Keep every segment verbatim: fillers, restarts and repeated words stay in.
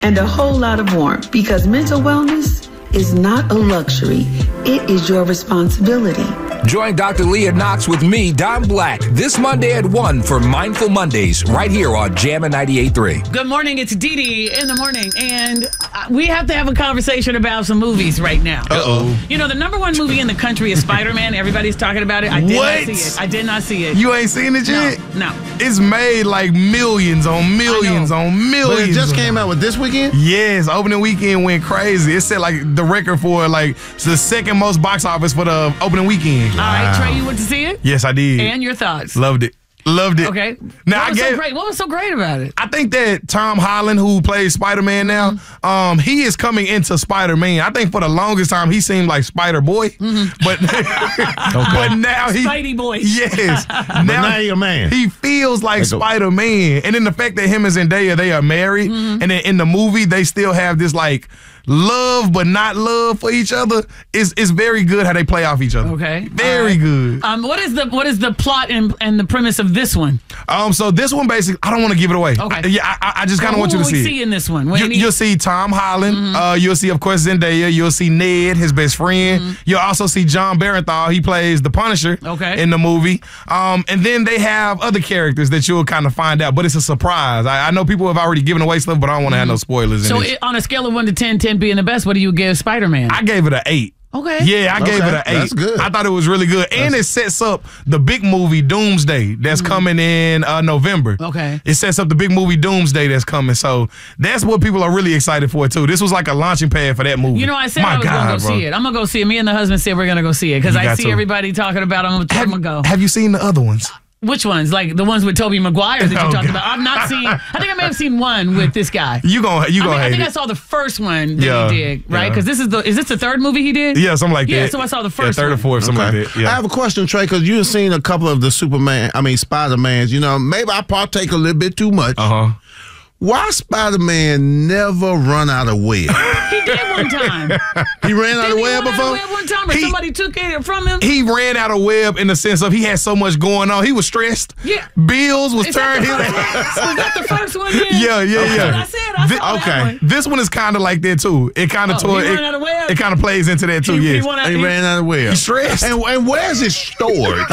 and a whole lot of warmth, because mental wellness is not a luxury. It is your responsibility. Join Doctor Leah Knox with me, Don Black, this Monday at one for Mindful Mondays, right here on Jammin' ninety-eight point three. Good morning. It's Dee Dee in the morning, and we have to have a conversation about some movies right now. Uh-oh. You know, the number one movie in the country is Spider-Man. Everybody's talking about it. I did What? not see it. I did not see it. You ain't seen it yet? No. no. It's made like millions on millions on millions. But it just came out with this weekend? Yes, opening weekend went crazy. It set like the record for like the second most box office for the opening weekend. All right, Trey, you went to see it? Yes, I did. And your thoughts? Loved it. Loved it. Okay. Now what I was gave, so great? What was so great about it? I think that Tom Holland, who plays Spider-Man now, mm-hmm. um, he is coming into Spider-Man. I think for the longest time he seemed like Spider-Boy, mm-hmm. but okay. but now he Spidey Boy. Yes. now, now he a man. He feels like Spider-Man, and then the fact that him and Zendaya, they are married, mm-hmm. and then in the movie they still have this like love but not love for each other. Is is very good how they play off each other. Okay, very right. good. Um, what is the what is the plot and, and the premise of this one? Um, so this one basically, I don't want to give it away. Okay, I, yeah, I, I just kind of so want you to who will see we see it. in this one. You, you'll see Tom Holland. Mm-hmm. Uh, you'll see, of course, Zendaya. You'll see Ned, his best friend. Mm-hmm. You'll also see John Barenthal. He plays the Punisher. Okay. In the movie. Um, and then they have other characters that you'll kind of find out, but it's a surprise. I, I know people have already given away stuff, but I don't want to mm-hmm. have no spoilers. So in this. It, on a scale of one to ten, ten being the best, what do you give Spider-Man? I gave it an eight. Okay. Yeah, I okay. gave it an eight. That's good. I thought it was really good. And it sets up the big movie Doomsday that's mm-hmm. coming in uh, November. Okay. It sets up the big movie Doomsday that's coming. So that's what people are really excited for, too. This was like a launching pad for that movie. You know, I said My I was going to go bro. see it. I'm going to go see it. Me and the husband said we're going to go see it because I see to. everybody talking about it. I'm going to go. Have you seen the other ones? Which ones? Like the ones with Tobey Maguire that you oh, talked God. about? I've not seen. I think I may have seen one with this guy. You gonna you gonna I, mean, hate I think it. I saw the first one that yeah, he did, right? yeah. Because this is the is this the third movie he did? Yeah, something like yeah, that. Yeah, so I saw the first yeah, third one. or fourth, something okay. like that. Yeah. I have a question, Trey, because you've seen a couple of the Superman, I mean Spider-Mans. You know, maybe I partake a little bit too much. Uh huh. Why Spider-Man never run out of web? He did one time. He ran out Didn't of he web run before? Out of web one time, or He- somebody took it from him. He ran out of web in the sense of he had so much going on. He was stressed. Yeah. Bills was Is that turned. the his- first one? Was that the first one? Then? Yeah, yeah, Okay. yeah. I said I Thi- saw that okay. one. This one is kind of like that too. It kind of Oh, tore. he It, ran out of web? it kind of plays into that too. He- he yes. won out- He ran out of web. He's stressed. And, and where's it stored?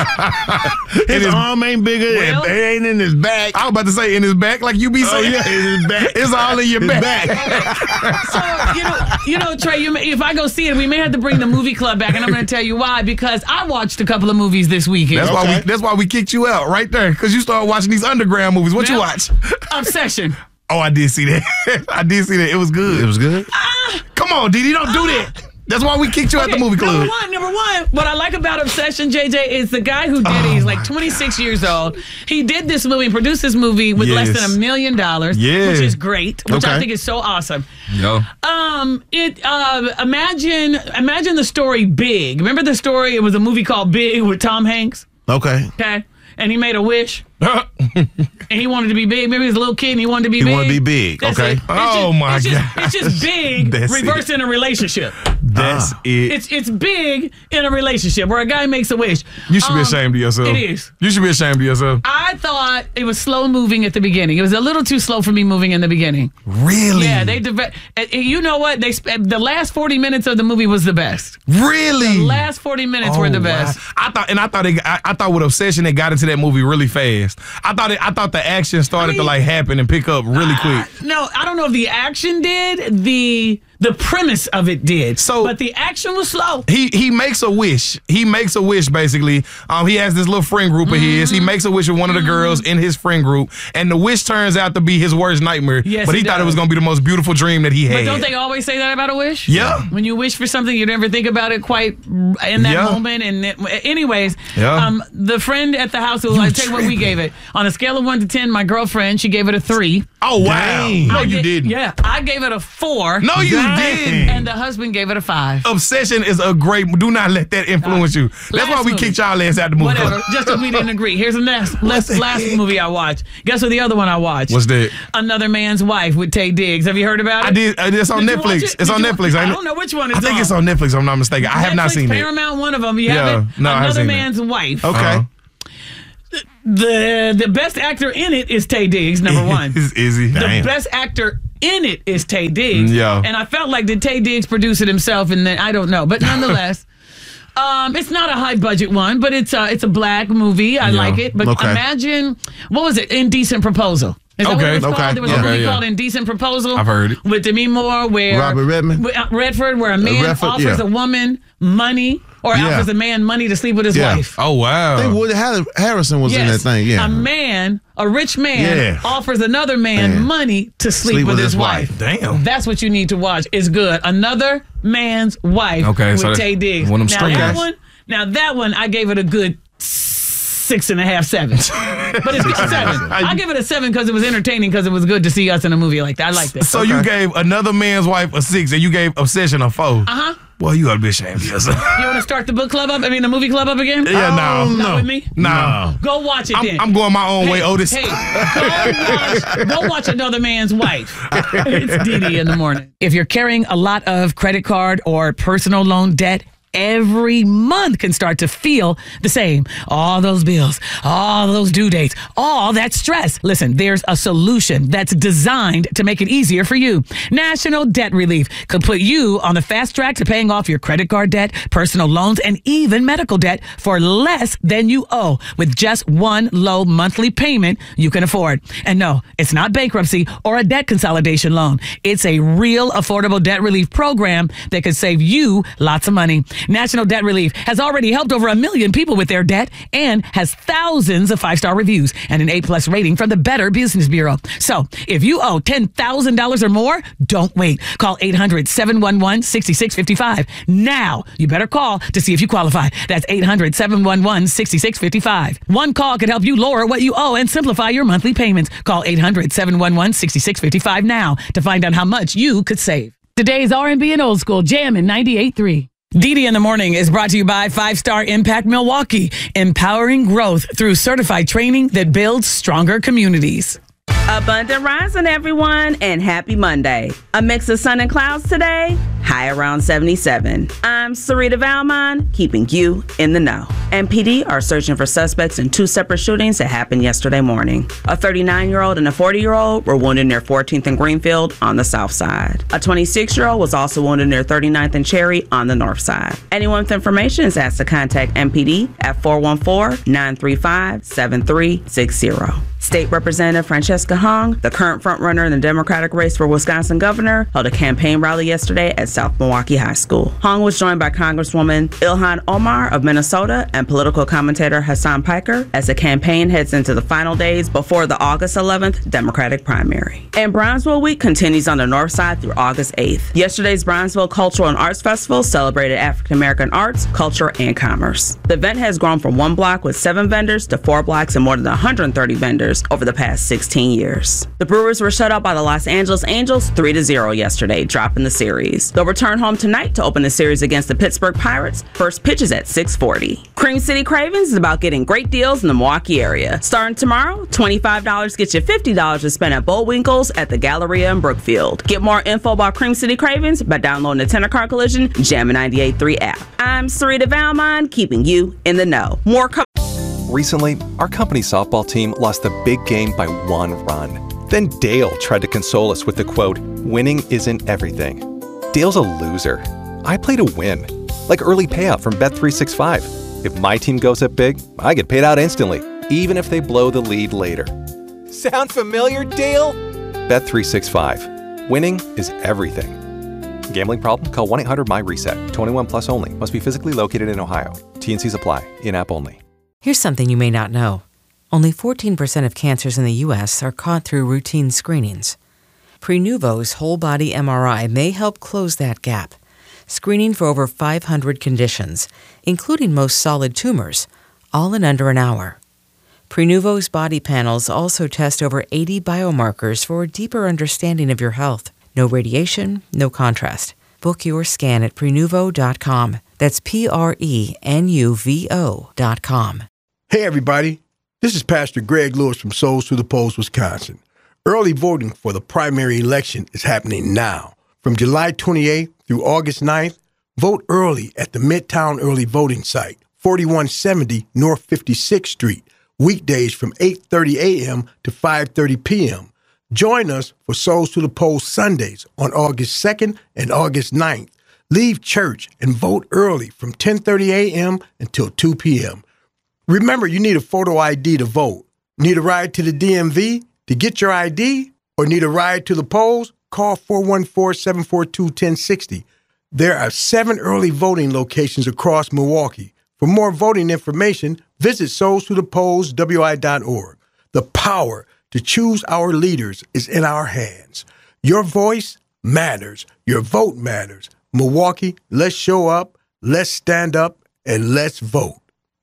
his, his- arm ain't bigger. Well- it ain't in his back. I was about to say in his back, like you be Oh, saying. yeah, in his back. It's all in your His back. back. So you know, you know, Trey. You may, if I go see it, we may have to bring the movie club back, and I'm going to tell you why. Because I watched a couple of movies this weekend. That's why Okay. we. That's why we kicked you out right there because you started watching these underground movies. What you Well, watch? Obsession. Oh, I did see that. I did see that. It was good. It was good? Come on, Didi, don't do that. That's why we kicked you out Okay, the movie club. Number one, number one. What I like about Obsession, J J, is the guy who did it. He's like twenty-six years old. He did this movie, produced this movie with Yes. less than a million dollars, Yeah. which is great, which I Okay. think is so awesome. No. Um, it uh, imagine imagine the story Big. Remember the story? It was a movie called Big with Tom Hanks. Okay. Okay, and he made a wish. And he wanted to be big. Maybe he was a little kid and he wanted to be He big. wanted to be big. That's Okay. it. It's Oh, just- my it's just, God. It's just big That's reversed it. in a relationship. That's Ah. it. It's it's big in a relationship where a guy makes a wish. You should be Um, ashamed of yourself. It is. You should be ashamed of yourself. I thought it was slow moving at the beginning. It was a little too slow for me moving in the beginning. Really? Yeah, they deve- uh, you know what? They sp- the last forty minutes of the movie was the best. Really? The last forty minutes were Oh, the wow. best. I thought, and I thought, it, I, I thought with Obsession, they got into that movie really fast. I thought, it, I thought the action started I mean- to like happen and pick up really quick. No, I don't know if the action did. The the premise of it did. So- but the action was slow. He he makes a wish. He makes a wish basically. Um, he has this little friend group of his. He makes a wish with one of the girls in his friend group, and the wish turns out to be his worst nightmare. Yes, but he it thought does. it was gonna be the most beautiful dream that he had. But don't they always say that about a wish? Yeah. When you wish for something, you never think about it quite in that Yeah. moment. And it, anyways, Yeah. um, the friend at the house, I tell you what we tripping. gave it. On a scale of one to ten, my girlfriend, she gave it a three. Oh wow! Dang. No, I you ga- didn't. Yeah, I gave it a four. No, you Dang. didn't. And the husband gave it a five. Obsession is a great. Do not let that influence you. That's Last why we movie. kicked y'all ass out the movie. Whatever. club. Just because we didn't agree. Here's the next last, the last heck? movie I watched. Guess what the other one I watched? What's that? Another Man's Wife with Taye Diggs. Have you heard about it? I did. Uh, it's on Did you watch Netflix. it? It's Did on you- Netflix. I ain't it? don't know which one it's I think on. it's on Netflix. If I'm not mistaken. I have not Netflix, seen it. Paramount, one of them. You Yeah. have it? No, I haven't Another seen Man's Wife. Okay. Uh-huh. The the best actor in it is Taye Diggs, number one. It's easy. The Damn. best actor in it is Taye Diggs. Yeah. And I felt like, did Taye Diggs produce it himself? And then I don't know. But nonetheless, um, it's not a high budget one, but it's a, it's a black movie. I Yeah. like it. But Okay. imagine, what was it? Indecent Proposal. Is that what Okay, it was okay. called? There was Yeah. a movie Okay, yeah. called Indecent Proposal. I've heard it. With Demi Moore, where Robert Redford? with, uh, Redford, where a man Redford, offers yeah. a woman money, or Yeah. offers a man money to sleep with his Yeah. wife. Oh, wow. I think Woody Har- Harrison was in that thing. Yeah. A man, a rich man, Yeah. offers another man Man. money to sleep, with, his wife. Damn. That's what you need to watch. It's good. Another Man's Wife Okay, with so that's Taye Diggs. one of them now that streamers. one, now that one, I gave it a good six and a half, seven. But it's good, seven. I give it a seven because it was entertaining, because it was good to see us in a movie like that. I like that. So you gave Another Man's Wife a six, and you gave Obsession a four. Uh-huh. Boy, you gotta be ashamed of yourself. You want to start the book club up? I mean, the movie club up again? Yeah, no. Not with me? No. Go watch it I'm, then. I'm going my own way, Hey, Otis. Hey, go watch, go watch Another Man's Wife. It's Dee Dee in the morning. If you're carrying a lot of credit card or personal loan debt, every month can start to feel the same. All those bills, all those due dates, all that stress. Listen, there's a solution that's designed to make it easier for you. National Debt Relief could put you on the fast track to paying off your credit card debt, personal loans, and even medical debt for less than you owe, with just one low monthly payment you can afford. And no, it's not bankruptcy or a debt consolidation loan. It's a real affordable debt relief program that could save you lots of money. National Debt Relief has already helped over a million people with their debt and has thousands of five-star reviews and an A-plus rating from the Better Business Bureau. So if you owe ten thousand dollars or more, don't wait. Call eight hundred, seven one one, six six five five. Now, you better call to see if you qualify. That's eight hundred, seven one one, six six five five. One call could help you lower what you owe and simplify your monthly payments. Call eight hundred, seven one one, six six five five now to find out how much you could save. Today's R and B and Old School Jammin' ninety-eight point three. Dee Dee in the Morning is brought to you by Five Star Impact Milwaukee, empowering growth through certified training that builds stronger communities. Abundant rising, everyone, and happy Monday. A mix of sun and clouds today, high around seventy-seven. I'm Sarita Valmon, keeping you in the know. M P D are searching for suspects in two separate shootings that happened yesterday morning. A thirty-nine-year-old and a forty-year-old were wounded near fourteenth and Greenfield on the south side. A twenty-six-year-old was also wounded near thirty-ninth and Cherry on the north side. Anyone with information is asked to contact M P D at four one four, nine three five, seven three six zero. State Representative Francesca Hong, the current frontrunner in the Democratic race for Wisconsin governor, held a campaign rally yesterday at South Milwaukee High School. Hong was joined by Congresswoman Ilhan Omar of Minnesota and political commentator Hassan Piker as the campaign heads into the final days before the August eleventh Democratic primary. And Bronzeville Week continues on the north side through August eighth. Yesterday's Bronzeville Cultural and Arts Festival celebrated African American arts, culture, and commerce. The event has grown from one block with seven vendors to four blocks and more than one hundred thirty vendors over the past sixteen years. The Brewers were shut out by the Los Angeles Angels three to zero yesterday, dropping the series. They'll return home tonight to open the series against the Pittsburgh Pirates. First pitch is at six forty. Cream City Cravings is about getting great deals in the Milwaukee area. Starting tomorrow, twenty-five dollars gets you fifty dollars to spend at Bullwinkle's at the Galleria in Brookfield. Get more info about Cream City Cravings by downloading the Tenor Car Collision Jammin' ninety-eight point three app. I'm Sarita Valmon, keeping you in the know. More co- Recently, our company softball team lost the big game by one run. Then Dale tried to console us with the quote, "Winning isn't everything." Dale's a loser. I play to win. Like early payout from Bet three sixty-five. If my team goes up big, I get paid out instantly, even if they blow the lead later. Sound familiar, Dale? Bet three sixty-five. Winning is everything. Gambling problem? Call one eight hundred M Y reset. twenty-one plus only. Must be physically located in Ohio. T and Cs apply. In-app only. Here's something you may not know. Only fourteen percent of cancers in the U S are caught through routine screenings. Prenuvo's whole-body M R I may help close that gap, screening for over five hundred conditions, including most solid tumors, all in under an hour. Prenuvo's body panels also test over eighty biomarkers for a deeper understanding of your health. No radiation, no contrast. Book your scan at Prenuvo dot com. That's P R E N U V O dot com. Hey, everybody. This is Pastor Greg Lewis from Souls to the Polls, Wisconsin. Early voting for the primary election is happening now. From July twenty-eighth through August ninth, vote early at the Midtown Early Voting Site, forty-one seventy North fifty-sixth Street, weekdays from eight thirty a.m. to five thirty p.m. Join us for Souls to the Polls Sundays on August second and August ninth. Leave church and vote early from ten thirty a.m. until two p.m. Remember, you need a photo I D to vote. Need a ride to the D M V to get your I D? Or need a ride to the polls? Call four one four, seven four two, one zero six zero. There are seven early voting locations across Milwaukee. For more voting information, visit souls to the polls w i dot org. The power to choose our leaders is in our hands. Your voice matters. Your vote matters. Milwaukee, let's show up, let's stand up, and let's vote.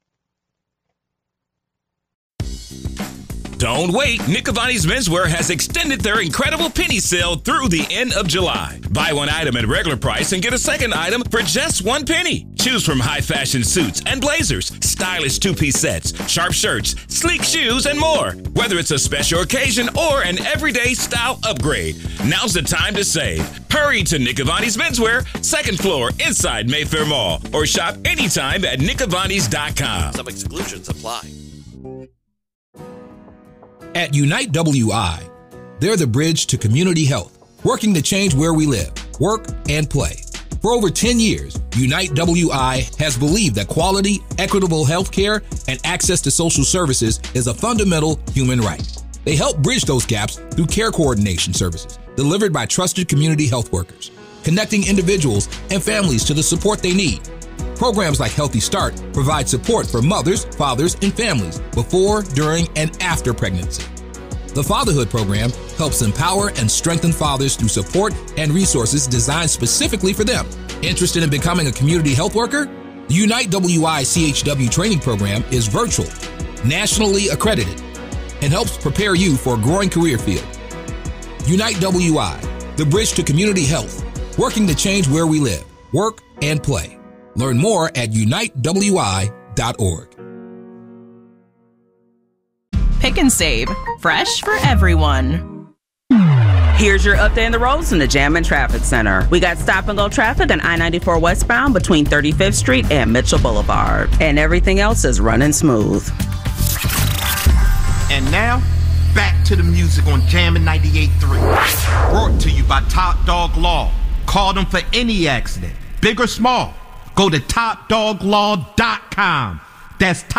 Don't wait. Nick Cavani's Menswear has extended their incredible penny sale through the end of July. Buy one item at regular price and get a second item for just one penny. Choose from high fashion suits and blazers, stylish two-piece sets, sharp shirts, sleek shoes, and more. Whether it's a special occasion or an everyday style upgrade, now's the time to save. Hurry to Nick Cavani's Menswear, second floor inside Mayfair Mall, or shop anytime at nick cavanis dot com. Some exclusions apply. At Unite W I, they're the bridge to community health, working to change where we live, work, and play. For over ten years, Unite W I has believed that quality, equitable health care and access to social services is a fundamental human right. They help bridge those gaps through care coordination services delivered by trusted community health workers, connecting individuals and families to the support they need. Programs like Healthy Start provide support for mothers, fathers, and families before, during, and after pregnancy. The Fatherhood Program helps empower and strengthen fathers through support and resources designed specifically for them. Interested in becoming a community health worker? The Unite W I C H W training program is virtual, nationally accredited, and helps prepare you for a growing career field. Unite W I, the bridge to community health, working to change where we live, work, and play. Learn more at unite w i dot org. Pick and save. Fresh for everyone. Here's your update on the roads from the Jam and Traffic Center. We got stop and go traffic on I ninety-four westbound between thirty-fifth Street and Mitchell Boulevard. And everything else is running smooth. And now, back to the music on Jammin' ninety-eight point three. Brought to you by Top Dog Law. Call them for any accident, big or small. Go to top dog law dot com. That's